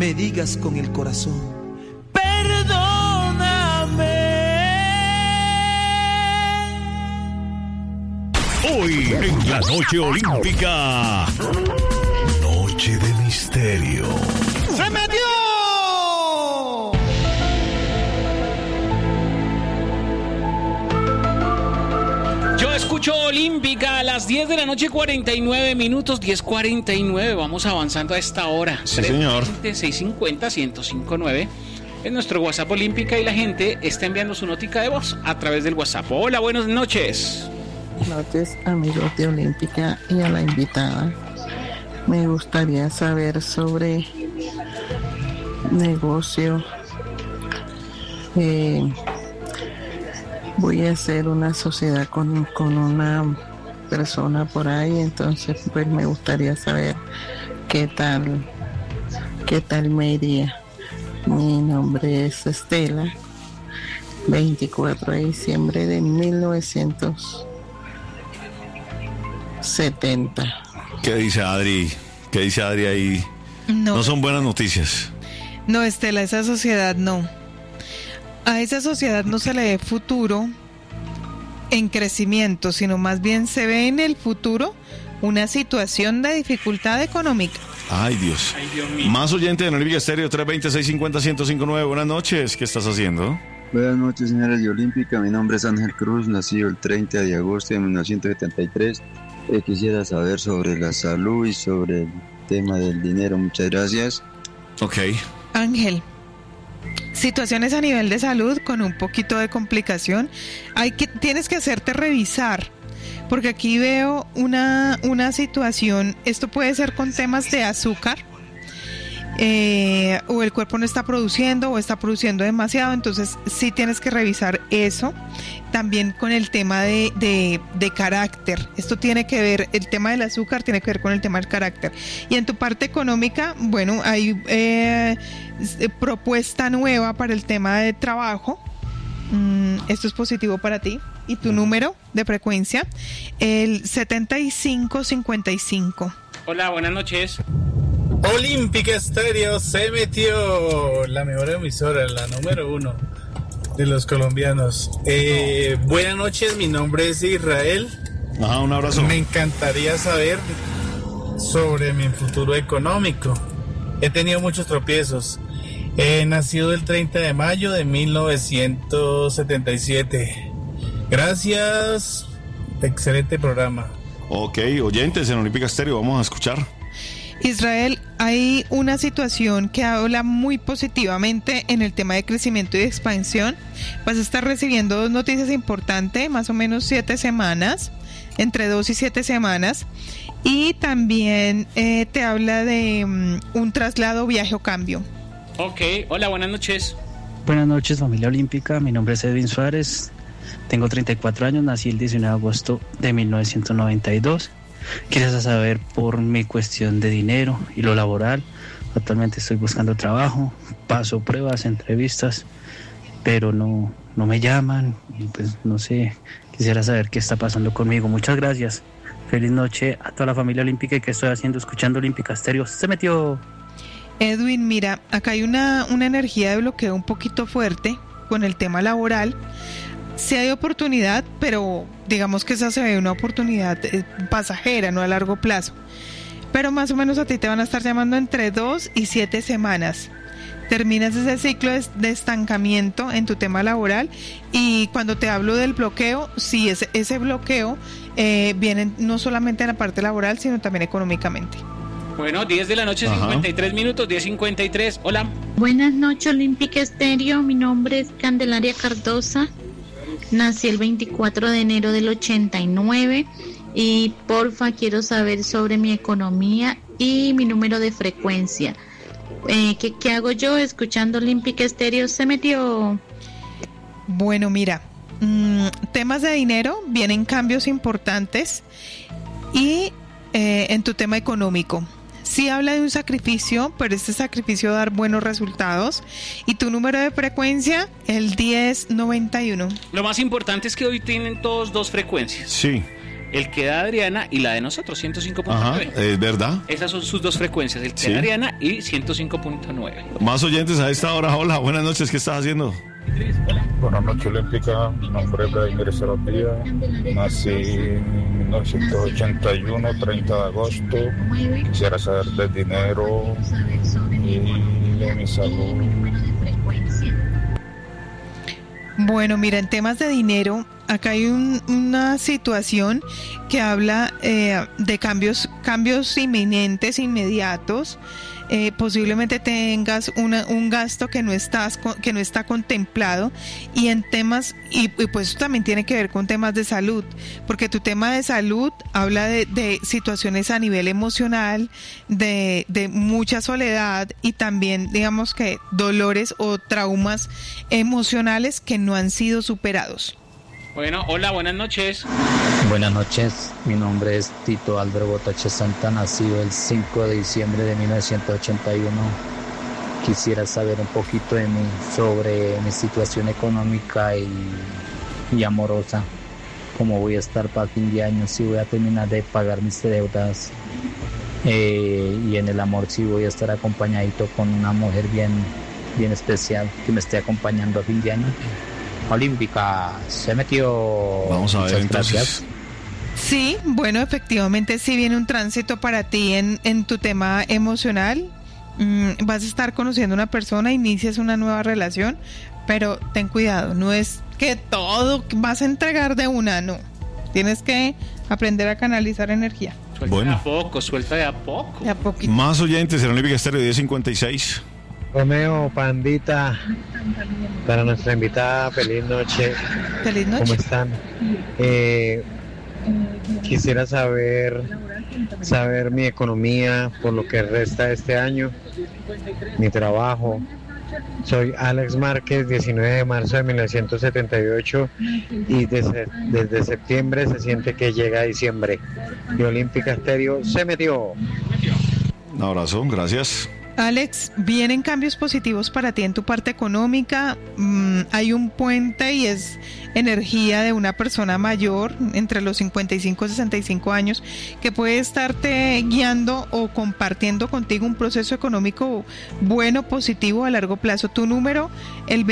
me digas con el corazón: hoy en la Noche Olímpica, Noche de Misterio. ¡Se metió! Yo escucho Olímpica a las 10 de la noche, 49 minutos, 10:49. Vamos avanzando a esta hora. Sí, señor. 650-1059 es nuestro WhatsApp Olímpica y la gente está enviando su notica de voz a través del WhatsApp. Hola, buenas noches. Noches, amigos de Olímpica, y a la invitada. Me gustaría saber sobre negocio. Voy a hacer una sociedad con una persona por ahí, entonces pues me gustaría saber qué tal me iría. Mi nombre es Estela, 24 de diciembre de 1970. ¿Qué dice Adri? ¿Qué dice Adri ahí? No son buenas noticias. No, Estela, esa sociedad no. A esa sociedad no se le ve futuro en crecimiento, sino más bien se ve en el futuro una situación de dificultad económica. Ay, Dios. Ay, Dios mío. Más oyente de Olímpica Estéreo, 320-650-1059. Buenas noches, ¿qué estás haciendo? Buenas noches, señores de Olímpica. Mi nombre es Ángel Cruz, nacido el 30 de agosto de 1973. Quisiera saber sobre la salud y sobre el tema del dinero. Muchas gracias. Ok. Ángel, situaciones a nivel de salud con un poquito de complicación. Tienes que hacerte revisar, porque aquí veo una situación. Esto puede ser con temas de azúcar, o el cuerpo no está produciendo o está produciendo demasiado, entonces sí tienes que revisar eso. También con el tema de carácter. Esto tiene que ver, el tema del azúcar tiene que ver con el tema del carácter. Y en tu parte económica, bueno, hay propuesta nueva para el tema de trabajo. Esto es positivo para ti. Y tu número de frecuencia, el 7555. Hola, buenas noches. Olímpica Estéreo se metió, la mejor emisora, la número 1 de los colombianos. Buenas noches, mi nombre es Israel. Ajá, un abrazo. Me encantaría saber sobre mi futuro económico. He tenido muchos tropiezos. He nacido el 30 de mayo de 1977. Gracias, excelente programa. Ok, oyentes en Olímpica Estéreo, vamos a escuchar. Israel, hay una situación que habla muy positivamente en el tema de crecimiento y de expansión. Vas a estar recibiendo dos noticias importantes, más o menos 7 semanas, entre 2 y 7 semanas. Y también te habla de un traslado, viaje o cambio. Ok, hola, buenas noches. Buenas noches, familia olímpica. Mi nombre es Edwin Suárez. Tengo 34 años, nací el 19 de agosto de 1992. Quisiera saber por mi cuestión de dinero y lo laboral. Actualmente estoy buscando trabajo, paso pruebas, entrevistas, pero no me llaman. Pues no sé, quisiera saber qué está pasando conmigo. Muchas gracias. Feliz noche a toda la familia olímpica. ¿Y qué estoy haciendo? Escuchando Olímpica Estéreo. Se metió. Edwin, mira, acá hay una energía de bloqueo un poquito fuerte con el tema laboral. Sí hay oportunidad, pero digamos que esa se ve una oportunidad pasajera, no a largo plazo. Pero más o menos a ti te van a estar llamando entre 2 y 7 semanas. Terminas ese ciclo de estancamiento en tu tema laboral, y cuando te hablo del bloqueo, sí, ese bloqueo viene no solamente en la parte laboral, sino también económicamente. Bueno, 10 de la noche, 53 minutos, 10:53. Hola. Buenas noches, Olímpica Estéreo. Mi nombre es Candelaria Cardosa. Nací el 24 de enero del 89 y porfa quiero saber sobre mi economía y mi número de frecuencia. ¿Qué hago yo escuchando Olímpica Estéreo? Se metió. Bueno, mira, temas de dinero, vienen cambios importantes, y en tu tema económico. Sí habla de un sacrificio, pero este sacrificio va a dar buenos resultados. Y tu número de frecuencia, el 1091. Lo más importante es que hoy tienen todos 2 frecuencias. Sí. el que da Adriana y la de nosotros, 105.9. Ajá, es verdad. Esas son sus dos frecuencias, el que da Adriana y 105.9. Más oyentes a esta hora. Hola, buenas noches, ¿qué estás haciendo? Buenas noches, Olímpica. Mi nombre es Vladimir Serapía. Nací en 1981, 30 de agosto. Quisiera saber del dinero y de mi salud. Bueno, mira, en temas de dinero, acá hay una situación que habla de cambios inminentes, inmediatos. Posiblemente tengas un gasto que no está contemplado, y en temas, y pues eso también tiene que ver con temas de salud, porque tu tema de salud habla de situaciones a nivel emocional, de mucha soledad, y también digamos que dolores o traumas emocionales que no han sido superados. Bueno, hola, buenas noches. Buenas noches, mi nombre es Tito Álvaro Botache Santa, nacido el 5 de diciembre de 1981. Quisiera saber un poquito sobre mi situación económica y amorosa. Cómo voy a estar para fin de año, si voy a terminar de pagar mis deudas, y en el amor si voy a estar acompañadito con una mujer bien especial que me esté acompañando a fin de año. Olímpica, se metió. Vamos a ver. Muchas entonces. Gracias. Sí, bueno, efectivamente sí viene un tránsito para ti en tu tema emocional. Vas a estar conociendo a una persona, inicias una nueva relación, pero ten cuidado, no es que todo vas a entregar de una, no. Tienes que aprender a canalizar energía. Suelta de a poco. De a poquito. Más oyentes en Olímpica Estéreo 1056. Romeo, Pandita, para nuestra invitada, feliz noche. Feliz noche. ¿Cómo están? Quisiera saber mi economía por lo que resta de este año, mi trabajo. Soy Alex Márquez, 19 de marzo de 1978, y desde septiembre se siente que llega diciembre. Y Olímpica Estéreo se metió. Un abrazo, gracias. Alex, vienen cambios positivos para ti en tu parte económica. Hay un puente y es energía de una persona mayor entre los 55 y 65 años que puede estarte guiando o compartiendo contigo un proceso económico bueno, positivo a largo plazo. Tu número, el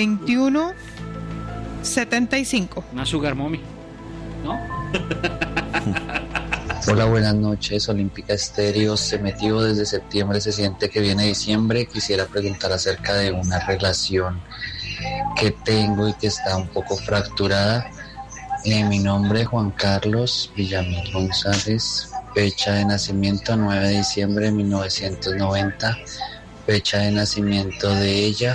2175. Una sugar mommy, ¿no? Hola, buenas noches, Olímpica Estéreo. Se metió desde septiembre, se siente que viene diciembre. Quisiera preguntar acerca de una relación que tengo y que está un poco fracturada. Mi nombre es Juan Carlos Villamil González, fecha de nacimiento 9 de diciembre de 1990, fecha de nacimiento de ella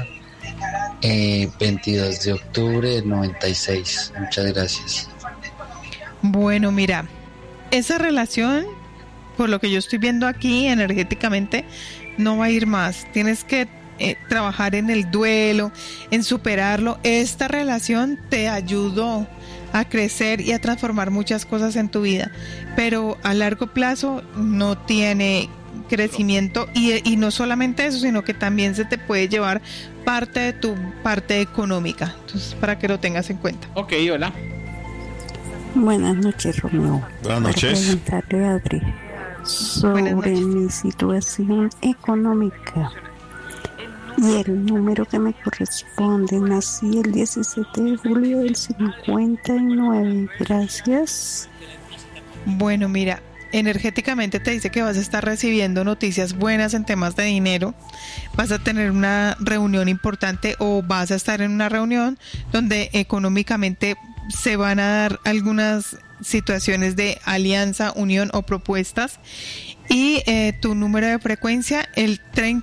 22 de octubre del 96. Muchas gracias. Bueno, mira, esa relación, por lo que yo estoy viendo aquí energéticamente, no va a ir más. Tienes que trabajar en el duelo, en superarlo. Esta relación te ayudó a crecer y a transformar muchas cosas en tu vida, pero a largo plazo no tiene crecimiento, y no solamente eso, sino que también se te puede llevar parte de tu parte económica. Entonces, para que lo tengas en cuenta. Ok, hola. Buenas noches, Romeo. Buenas noches. Para preguntarle a Adri sobre mi situación económica y el número que me corresponde. Nací el 17 de julio del 59. Gracias. Bueno, mira, energéticamente te dice que vas a estar recibiendo noticias buenas en temas de dinero. Vas a tener una reunión importante, o vas a estar en una reunión donde económicamente se van a dar algunas situaciones de alianza, unión o propuestas. Y tu número de frecuencia, el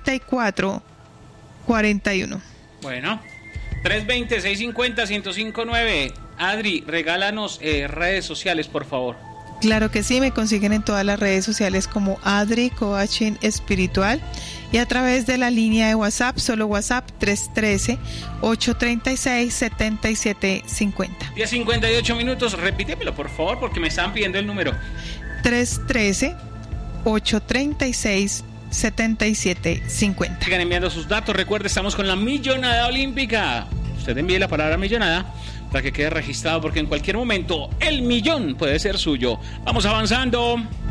3441. Bueno, 320-650-1059. Adri, regálanos redes sociales, por favor. Claro que sí, me consiguen en todas las redes sociales como Adri Coaching Espiritual, y a través de la línea de WhatsApp, solo WhatsApp, 313-836-7750. 10:58 minutos, repítemelo por favor, porque me estaban pidiendo el número. 313-836-7750. Sigan enviando sus datos. Recuerde, estamos con la millonada olímpica. Usted envíe la palabra millonada para que quede registrado, porque en cualquier momento el millón puede ser suyo. Vamos avanzando.